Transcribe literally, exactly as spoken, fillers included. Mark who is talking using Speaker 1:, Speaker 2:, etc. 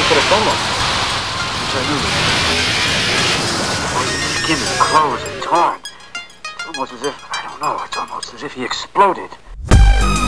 Speaker 1: But it's almost...
Speaker 2: His skin and clothes are torn. It's almost as if, I don't know, it's almost as if he exploded.